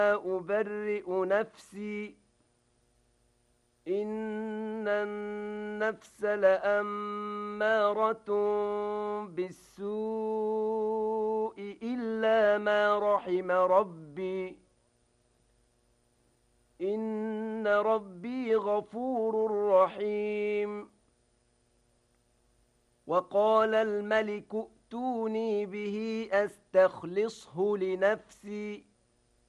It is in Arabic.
أبرئ نفسي إن النفس لأمارة بالسوء إلا ما رحم ربي إن ربي غفور رحيم. وقال الملك ائتوني به أستخلصه لنفسي